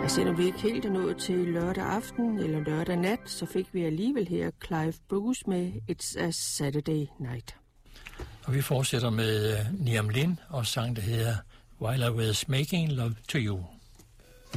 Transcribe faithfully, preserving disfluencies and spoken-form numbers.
selvom vi ikke helt er nået til lørdag aften eller lørdag nat, så fik vi alligevel her Clive Bruce med It's a Saturday Night. Og vi fortsætter med Niam Lin og sang, der hedder While I Was Making Love to You.